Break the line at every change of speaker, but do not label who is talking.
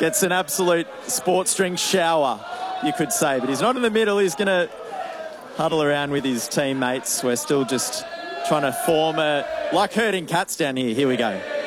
Gets an absolute sports drink shower, you could say. But he's not in the middle. He's going to huddle around with his teammates. We're still just trying to form like herding cats down here. Here we go.